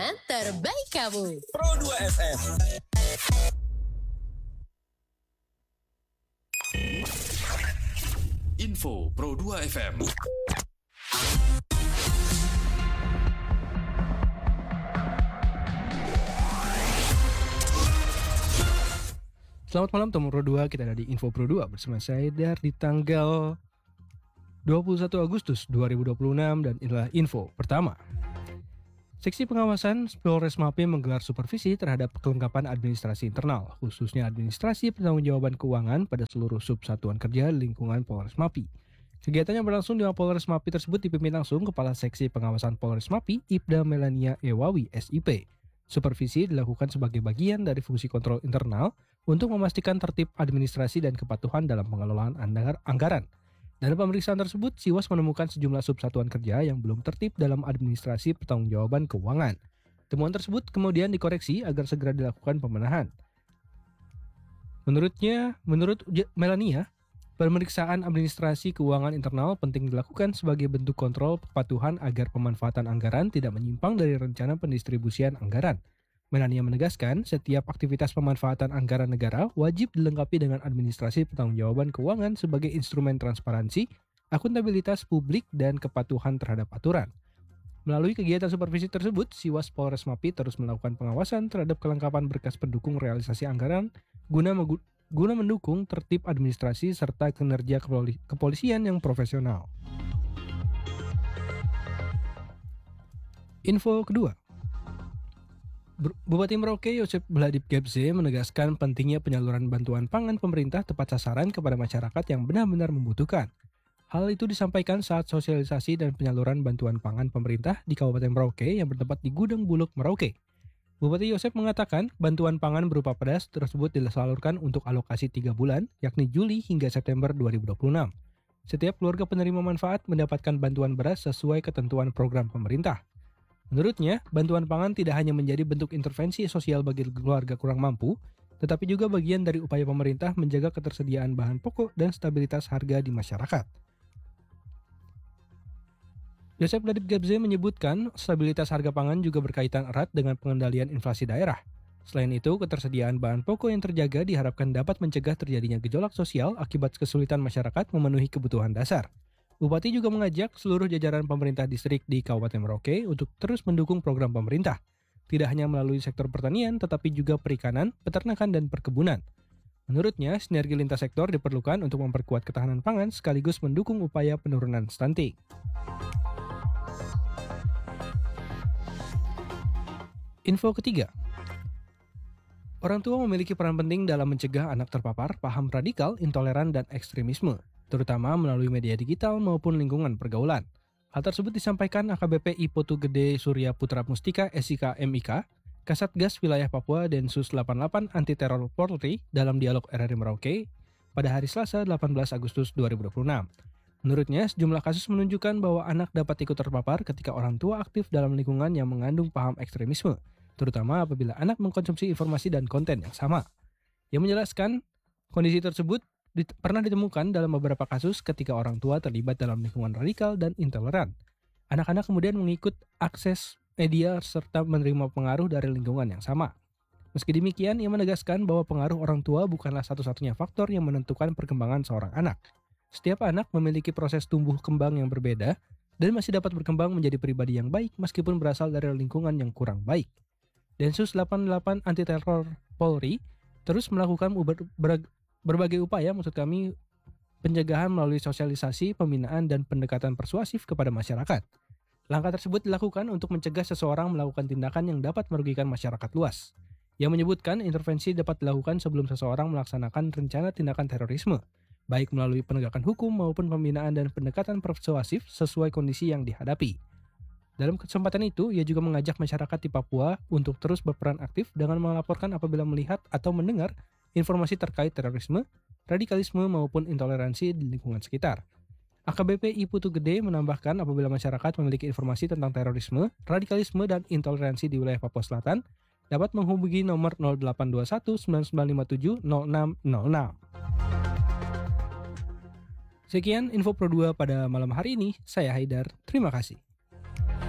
Pengalaman terbaik kamu. Pro 2 FM. Info Pro 2 FM. Selamat malam teman Pro 2, kita ada di Info Pro 2 bersama saya Dar di tanggal 21 Agustus 2026 dan inilah info pertama. Seksi pengawasan Polres Mapi menggelar supervisi terhadap kelengkapan administrasi internal, khususnya administrasi pertanggungjawaban keuangan pada seluruh subsatuan kerja lingkungan Polres Mapi. Kegiatan yang berlangsung di Polres Mapi tersebut dipimpin langsung Kepala Seksi Pengawasan Polres Mapi, Ibda Melania Ewawi, SIP. Supervisi dilakukan sebagai bagian dari fungsi kontrol internal untuk memastikan tertib administrasi dan kepatuhan dalam pengelolaan anggaran. Dalam pemeriksaan tersebut, Siwas menemukan sejumlah subsatuan kerja yang belum tertib dalam administrasi pertanggungjawaban keuangan. Temuan tersebut kemudian dikoreksi agar segera dilakukan pembenahan. Menurut Melania, pemeriksaan administrasi keuangan internal penting dilakukan sebagai bentuk kontrol kepatuhan agar pemanfaatan anggaran tidak menyimpang dari rencana pendistribusian anggaran. Melania menegaskan, setiap aktivitas pemanfaatan anggaran negara wajib dilengkapi dengan administrasi pertanggungjawaban keuangan sebagai instrumen transparansi, akuntabilitas publik, dan kepatuhan terhadap aturan. Melalui kegiatan supervisi tersebut, Siwas Polres Mapi terus melakukan pengawasan terhadap kelengkapan berkas pendukung realisasi anggaran guna mendukung tertib administrasi serta kinerja kepolisian yang profesional. Info kedua. Bupati Merauke Yosep Bladip Gebze menegaskan pentingnya penyaluran bantuan pangan pemerintah tepat sasaran kepada masyarakat yang benar-benar membutuhkan. Hal itu disampaikan saat sosialisasi dan penyaluran bantuan pangan pemerintah di Kabupaten Merauke yang bertempat di Gudang Bulog Merauke. Bupati Yosep mengatakan bantuan pangan berupa beras tersebut disalurkan untuk alokasi 3 bulan, yakni Juli hingga September 2026. Setiap keluarga penerima manfaat mendapatkan bantuan beras sesuai ketentuan program pemerintah. Menurutnya, bantuan pangan tidak hanya menjadi bentuk intervensi sosial bagi keluarga kurang mampu, tetapi juga bagian dari upaya pemerintah menjaga ketersediaan bahan pokok dan stabilitas harga di masyarakat. Yosep Bladip Gebze menyebutkan stabilitas harga pangan juga berkaitan erat dengan pengendalian inflasi daerah. Selain itu, ketersediaan bahan pokok yang terjaga diharapkan dapat mencegah terjadinya gejolak sosial akibat kesulitan masyarakat memenuhi kebutuhan dasar. Bupati juga mengajak seluruh jajaran pemerintah distrik di Kabupaten Merauke untuk terus mendukung program pemerintah, tidak hanya melalui sektor pertanian tetapi juga perikanan, peternakan, dan perkebunan. Menurutnya, sinergi lintas sektor diperlukan untuk memperkuat ketahanan pangan sekaligus mendukung upaya penurunan stunting. Info ketiga. Orang tua memiliki peran penting dalam mencegah anak terpapar paham radikal, intoleran, dan ekstremisme, terutama melalui media digital maupun lingkungan pergaulan. Hal tersebut disampaikan AKBP Iputu Gede Surya Putra Mustika SIK MIK, Kasatgas Wilayah Papua Densus 88 Anti Teror Polri dalam dialog RRI Merauke pada hari Selasa 18 Agustus 2026. Menurutnya, sejumlah kasus menunjukkan bahwa anak dapat ikut terpapar ketika orang tua aktif dalam lingkungan yang mengandung paham ekstremisme, terutama apabila anak mengkonsumsi informasi dan konten yang sama. Ia menjelaskan, kondisi tersebut pernah ditemukan dalam beberapa kasus ketika orang tua terlibat dalam lingkungan radikal dan intoleran. Anak-anak kemudian mengikut akses media serta menerima pengaruh dari lingkungan yang sama. Meski demikian, ia menegaskan bahwa pengaruh orang tua bukanlah satu-satunya faktor yang menentukan perkembangan seorang anak. Setiap anak memiliki proses tumbuh kembang yang berbeda dan masih dapat berkembang menjadi pribadi yang baik meskipun berasal dari lingkungan yang kurang baik. Densus 88 Anti Teror Polri terus melakukan berbagai upaya pencegahan melalui sosialisasi, pembinaan, dan pendekatan persuasif kepada masyarakat. Langkah tersebut dilakukan untuk mencegah seseorang melakukan tindakan yang dapat merugikan masyarakat luas. Ia menyebutkan intervensi dapat dilakukan sebelum seseorang melaksanakan rencana tindakan terorisme, baik melalui penegakan hukum maupun pembinaan dan pendekatan persuasif sesuai kondisi yang dihadapi. Dalam kesempatan itu, ia juga mengajak masyarakat di Papua untuk terus berperan aktif dengan melaporkan apabila melihat atau mendengar informasi terkait terorisme, radikalisme maupun intoleransi di lingkungan sekitar. AKBP Iputu Gede menambahkan apabila masyarakat memiliki informasi tentang terorisme, radikalisme, dan intoleransi di wilayah Papua Selatan, dapat menghubungi nomor 0821 9957 0606. Sekian info Pro 2 pada malam hari ini, saya Haidar, terima kasih.